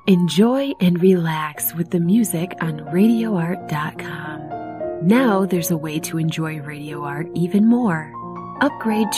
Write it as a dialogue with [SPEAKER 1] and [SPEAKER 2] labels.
[SPEAKER 1] Enjoy and relax with the music on RadioArt.com. Now there's a way to enjoy Radio Art even more. Upgrade